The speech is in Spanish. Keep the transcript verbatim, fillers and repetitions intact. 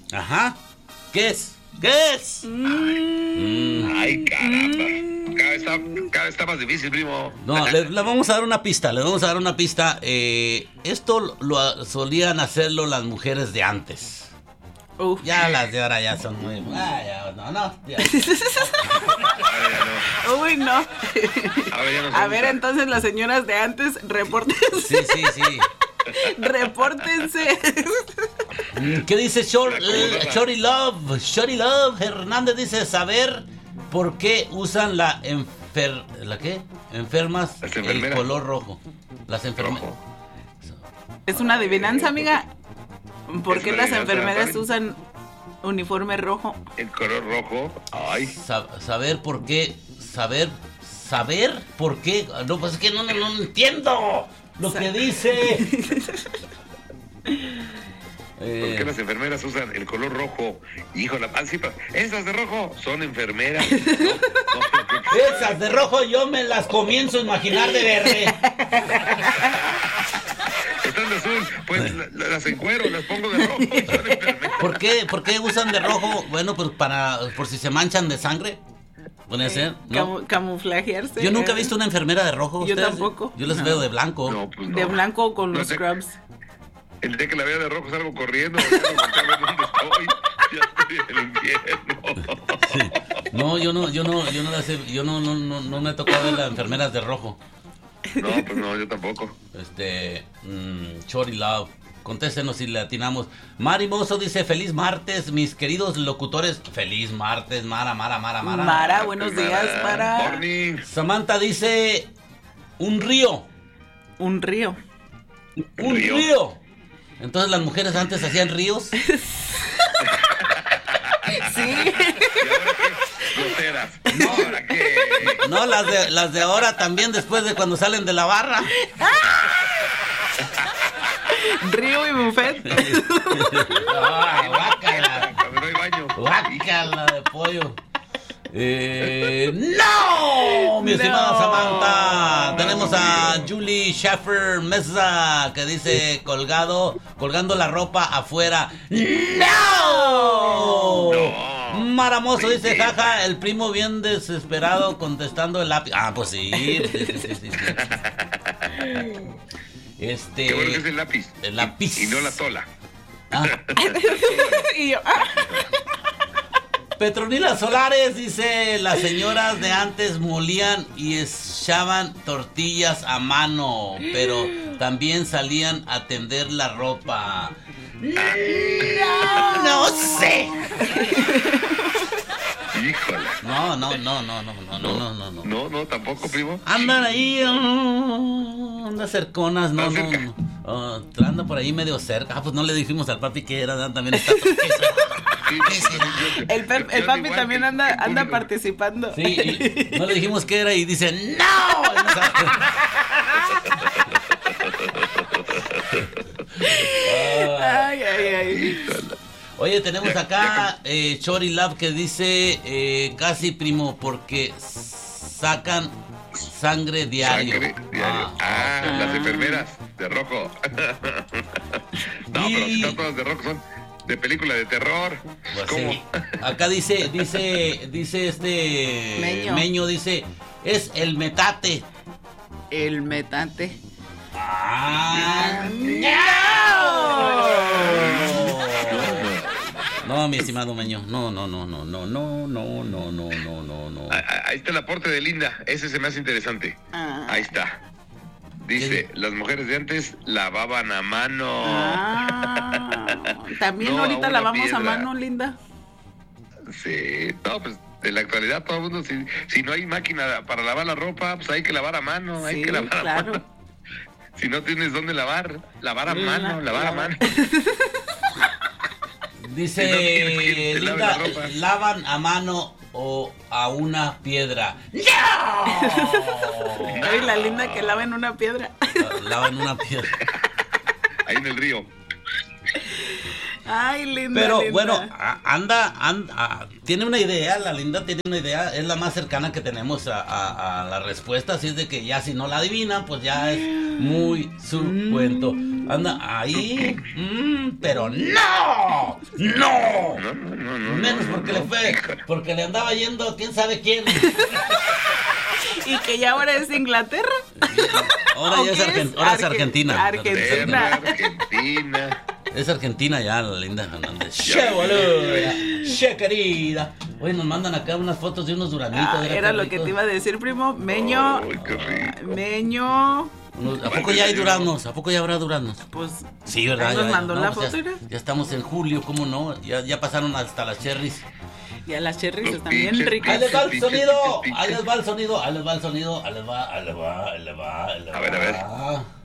Ajá. ¿Qué es? ¿Qué es? Mm. Ay, caramba. Cada vez, está, cada vez está más difícil, primo. No, le, le vamos a dar una pista, le vamos a dar una pista. Eh, esto lo solían hacerlo las mujeres de antes. Uf. Ya las de ahora ya son muy... Ah, ya, no, no. Ya. Uy, no. A ver, ya no A ver, entonces las señoras de antes, repórtense. Sí, sí, sí. Repórtense. ¿Qué dice Short, uh, Shorty Love? Shorty Love Hernández dice saber por qué usan la enfer... ¿La qué? Enfermas el color rojo. Las enfermeras. Es una adivinanza, amiga. ¿Por qué las enfermeras usan uniforme rojo? El color rojo. Ay. Sa- saber por qué. Saber. Saber por qué. No, pues es que no, no, no entiendo lo que dice. ¿Por qué las enfermeras usan el color rojo? Híjole, ah, sí, esas de rojo son enfermeras. No, no, esas de rojo yo me las comienzo a imaginar de verde. Están de azul, pues la, las encuero, las pongo de rojo. Son enfermeras. ¿Por qué? ¿Por qué usan de rojo? Bueno, pues para por si se manchan de sangre. Puede ser, ¿no? Camu- camuflajearse. Yo nunca he visto una enfermera de rojo. Yo ¿ustedes? tampoco. Yo les No. veo de blanco. No, pues no. De blanco con No los sé. scrubs. El día que la vea de rojo salgo corriendo. Salgo a ver dónde estoy. Ya estoy en el infierno. Sí. No, yo no, yo no, yo no las he- yo no, no, no, no me he tocado ver las enfermeras de rojo. No, pues no, yo tampoco. Este, mmm, Shorty Love, contéstenos si le atinamos. Mari Mozo dice, feliz martes, mis queridos locutores. Feliz martes, Mara, Mara, Mara, Mara. Mara, buenos días, Mara. Morning. Samantha dice, un río. Un río. Un río. río. Entonces las mujeres antes hacían ríos. Sí. Groseras. No, ¿ahora qué? No, las de, las de ahora también después de cuando salen de la barra. Río y buffet. Ay, guácala. Cuando no hay baño. Guácala de pollo. Eh, ¡No! Mi estimada No. Samantha. Tenemos a Julie Schaffer Mesa que dice colgado, colgando la ropa afuera. ¡No! Maramoso dice, jaja, el primo bien desesperado contestando el lápiz. Ah, pues sí. sí, sí, sí, sí, sí. Este. Qué bueno que es el lápiz. El lápiz. Y, y no la tola. Ah. Y yo, ah. Petronila Solares dice, las señoras de antes molían y echaban tortillas a mano, pero también salían a tender la ropa. No, no sé. Híjole. No, no, no, no, no, no, no, no, no, no. No, no, tampoco, primo. Andan ahí, oh, anda cerconas, no, no, no. Oh, anda por ahí medio cerca. Ah, pues no le dijimos al papi que era, también está. Sí, El, per- el papi también anda, anda participando. Sí, y no le dijimos qué era y dice, ¡no! Ay, ay, ay. Oye, tenemos acá eh, Shorty Love que dice, eh, casi primo, porque sacan sangre diario. Sangre diario. Ah, Ah, ok. las enfermeras de rojo. No, Y- pero si están todas de rojo son de película de terror. Pues ¿Cómo? sí. Acá dice, dice, dice este Meño. Meño, dice, es el metate. El metante. Ah, no, mi estimado Meño, no, no, no, no, no, no, no, no, no, no, no, no. Ah, ah, Ahí está el aporte de Linda. Ese se me hace interesante. Ah. Ahí está. Dice, las mujeres de antes lavaban a mano. Ah, también No, ahorita a la una vamos a piedra. mano, linda. Sí, no, pues en la actualidad todo el mundo, si, si no hay máquina para lavar la ropa, pues hay que lavar a mano, hay Sí, que lavar a claro. mano. Si no tienes dónde lavar, lavar a La- mano, lavar a lavar. mano. Dice Si no quieres que te lave Linda, la ropa. lavan a mano o a una piedra. ¡No! Ay, la linda que lava en una piedra. Lavan una piedra. Ahí en el río. Ay, linda. Pero linda. bueno, a- anda, anda, tiene una idea, la Linda tiene una idea, es la más cercana que tenemos a, a- a la respuesta, así es de que ya si no la adivinan, pues ya es muy su cuento. anda ahí, mm, pero no, no, No, no, no, no, menos no, porque no, le fue, híjole. porque le andaba yendo quién sabe quién. Y que ya ahora es Inglaterra. Ahora ya es, Argen- ahora es Arge- Argentina. Argentina. Argentina. Es Argentina ya, la Linda Fernández. Ya, Che, ya, boluda. ya, Che, querida. Oye, nos mandan acá unas fotos de unos duranitos. Ah, era lo que te iba a decir, primo. Meño. Ay, qué rico. Meño. Unos- ¿A poco ya hay duranos? ¿A poco ya habrá duranos? Pues. Sí, ¿verdad? ahí nos Ya- mandó no, la pues foto, ya, ¿no? ya estamos en julio, ¿cómo no? Ya, ya pasaron hasta las cherries. Ya las cherries Los están bien pinches, ricas. Ahí les va el Pinches, sonido, pinches, ahí les va el sonido, ahí les va el sonido, ahí les va, ahí les va, ahí les va, ahí les va. A ver, a ver. Ah.